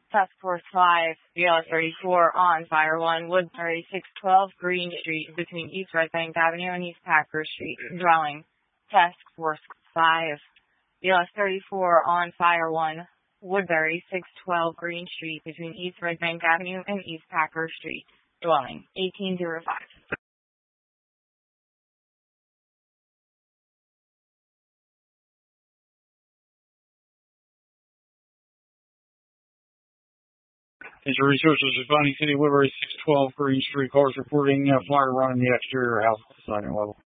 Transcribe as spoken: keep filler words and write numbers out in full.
Task Force five, B L S thirty-four on Fire one, Woodbury six twelve Green Street between East Red Bank Avenue and East Packer Street. Dwelling. Task Force five, B L S thirty-four on Fire one, Woodbury six twelve Green Street between East Red Bank Avenue and East Packer Street. Dwelling. eighteen oh five. Nature Resources Refining City, Woodbury six twelve Green Street. Cars reporting uh, fire run in the exterior house at the second level.